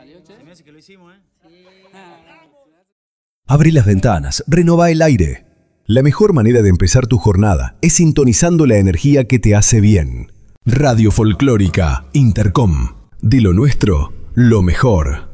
Se me hace que lo hicimos, Abre las ventanas, renová el aire. La mejor manera de empezar tu jornada es sintonizando la energía que te hace bien. Radio Folclórica Intercom. De lo nuestro, lo mejor.